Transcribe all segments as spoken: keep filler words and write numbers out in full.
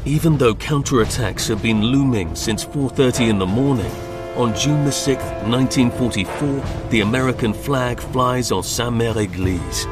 Even though counterattacks have been looming since four thirty in the morning, on June the sixth, nineteen forty-four, the American flag flies on Sainte-Mère-Église.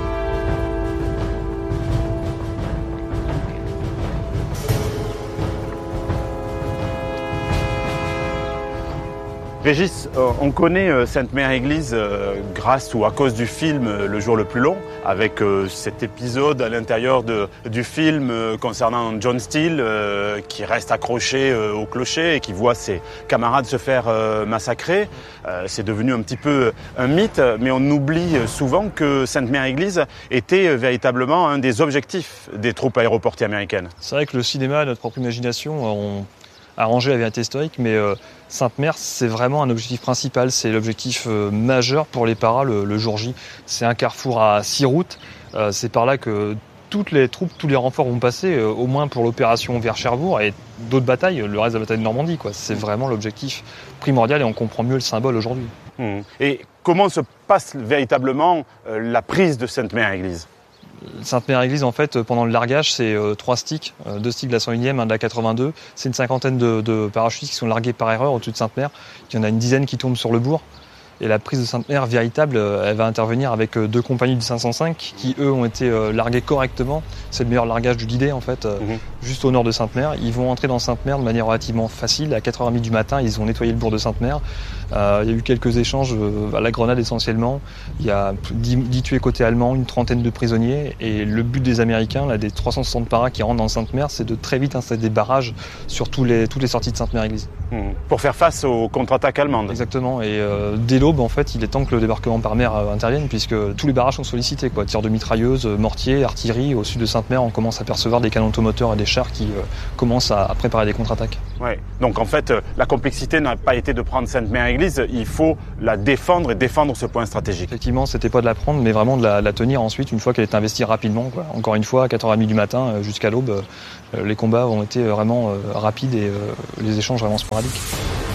Régis, on connaît Sainte-Mère-Église grâce ou à cause du film Le jour le plus long, avec cet épisode à l'intérieur de, du film concernant John Steele qui reste accroché au clocher et qui voit ses camarades se faire massacrer. C'est devenu un petit peu un mythe, mais on oublie souvent que Sainte-Mère-Église était véritablement un des objectifs des troupes aéroportées américaines. C'est vrai que le cinéma, notre propre imagination, on... arranger la vérité historique, mais euh, Sainte-Mère, c'est vraiment un objectif principal, c'est l'objectif euh, majeur pour les paras le, le jour J. C'est un carrefour à six routes, euh, c'est par là que toutes les troupes, tous les renforts vont passer, euh, au moins pour l'opération vers Cherbourg et d'autres batailles, le reste de la bataille de Normandie, quoi. C'est vraiment l'objectif primordial et on comprend mieux le symbole aujourd'hui. Mmh. Et comment se passe véritablement euh, la prise de Sainte-Mère-Église ? Sainte-Mère-Église, en fait, pendant le largage, c'est euh, trois sticks, euh, deux sticks de la cent unième, un de la quatre-vingt-deux. C'est une cinquantaine de, de parachutistes qui sont largués par erreur au-dessus de Sainte-Mère. Il y en a une dizaine qui tombent sur le bourg. Et la prise de Sainte-Mère véritable, euh, elle va intervenir avec euh, deux compagnies du cinq cent cinq qui, eux, ont été euh, largués correctement. C'est le meilleur largage du D-Day, en fait, euh, mmh. juste au nord de Sainte-Mère. Ils vont entrer dans Sainte-Mère de manière relativement facile. À quatre heures trente du matin, ils ont nettoyé le bourg de Sainte-Mère. Euh, il y a eu quelques échanges euh, à la grenade essentiellement. Il y a dix tués côté allemand, une trentaine de prisonniers. Et le but des Américains, là, des trois cent soixante paras qui rentrent dans Sainte-Mère, c'est de très vite installer des barrages sur tous les, toutes les sorties de Sainte-Mère-Église. Mmh. Pour faire face aux contre-attaques allemandes. Exactement. Et euh, dès l'aube, en fait, il est temps que le débarquement par mer euh, intervienne, puisque tous les barrages sont sollicités, quoi. Tirs de mitrailleuses, mortiers, artillerie. Au sud de Sainte-Mère, on commence à percevoir des canons automoteurs et des chars qui euh, commencent à, à préparer des contre-attaques. Ouais. Donc en fait, la complexité n'a pas été de prendre Sainte-Mère-Église, il faut la défendre et défendre ce point stratégique. Effectivement, c'était pas de la prendre, mais vraiment de la, la tenir ensuite, une fois qu'elle est investie rapidement, quoi. Encore une fois, à quatre heures trente du matin jusqu'à l'aube, euh, les combats ont été vraiment euh, rapides et euh, les échanges vraiment sporadiques.